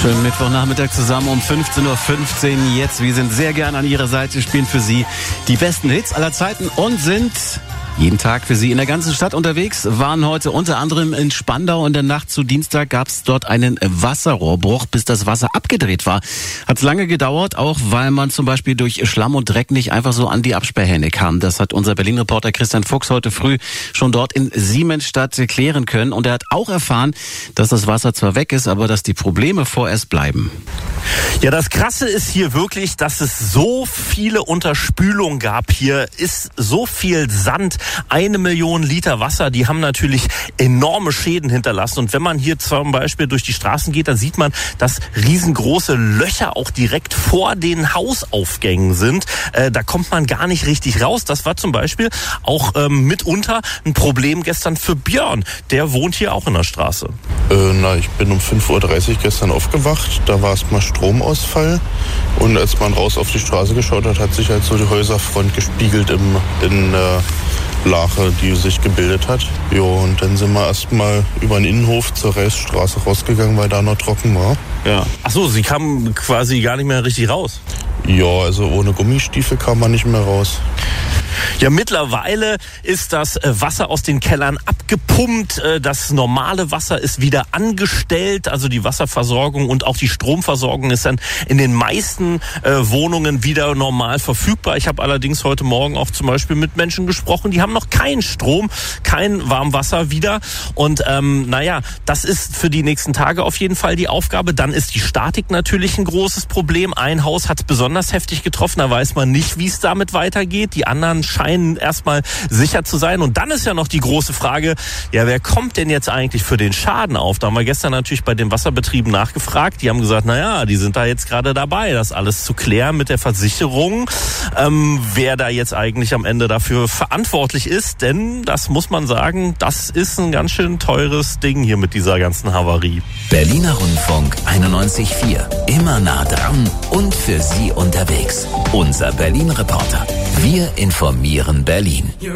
Schönen Mittwochnachmittag zusammen um 15:15 Uhr jetzt. Wir sind sehr gern an Ihrer Seite, spielen für Sie die besten Hits aller Zeiten und sind jeden Tag für Sie in der ganzen Stadt unterwegs, waren heute unter anderem in Spandau. In der Nacht zu Dienstag gab es dort einen Wasserrohrbruch, bis das Wasser abgedreht war. Hat es lange gedauert, auch weil man zum Beispiel durch Schlamm und Dreck nicht einfach so an die Absperrhähne kam. Das hat unser Berlin-Reporter Christian Fuchs heute früh schon dort in Siemensstadt klären können. Und er hat auch erfahren, dass das Wasser zwar weg ist, aber dass die Probleme vorerst bleiben. Ja, das Krasse ist hier wirklich, dass es so viele Unterspülungen gab. Hier ist so viel Sand, 1 Million Liter Wasser, die haben natürlich enorme Schäden hinterlassen. Und wenn man hier zum Beispiel durch die Straßen geht, dann sieht man, dass riesengroße Löcher auch direkt vor den Hausaufgängen sind. Da kommt man gar nicht richtig raus. Das war zum Beispiel auch mitunter ein Problem gestern für Björn. Der wohnt hier auch in der Straße. Ich bin um 5:30 Uhr gestern aufgewacht. Da war erstmal Stromausfall. Und als man raus auf die Straße geschaut hat, hat sich halt so die Häuserfront gespiegelt in Lache, die sich gebildet hat. Jo, und dann sind wir erstmal über den Innenhof zur Reisstraße rausgegangen, weil da noch trocken war. Ja. Ach so, Sie kamen quasi gar nicht mehr richtig raus. Ja, also ohne Gummistiefel kam man nicht mehr raus. Ja, mittlerweile ist das Wasser aus den Kellern abgepumpt. Das normale Wasser ist wieder angestellt. Also die Wasserversorgung und auch die Stromversorgung ist dann in den meisten Wohnungen wieder normal verfügbar. Ich habe allerdings heute Morgen auch zum Beispiel mit Menschen gesprochen, die haben noch keinen Strom, kein Warmwasser wieder. Und das ist für die nächsten Tage auf jeden Fall die Aufgabe. Dann ist die Statik natürlich ein großes Problem. Ein Haus hat es besonders heftig getroffen. Da weiß man nicht, wie es damit weitergeht. Die anderen scheinen erstmal sicher zu sein. Und dann ist ja noch die große Frage, ja, wer kommt denn jetzt eigentlich für den Schaden auf? Da haben wir gestern natürlich bei den Wasserbetrieben nachgefragt. Die haben gesagt, die sind da jetzt gerade dabei, das alles zu klären mit der Versicherung. Wer da jetzt eigentlich am Ende dafür verantwortlich ist, denn das muss man sagen, das ist ein ganz schön teures Ding hier mit dieser ganzen Havarie. Berliner Rundfunk 91.4. Immer nah dran und für Sie unterwegs. Unser Berlin-Reporter. Wir informieren Berlin.